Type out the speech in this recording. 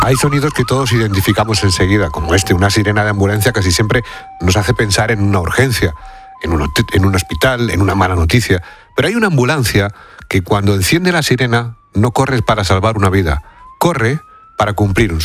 Hay sonidos que todos identificamos enseguida, como una sirena de ambulancia casi siempre nos hace pensar en una urgencia, en un hospital, en una mala noticia. Pero hay una ambulancia que cuando enciende la sirena no corre para salvar una vida, corre para cumplir un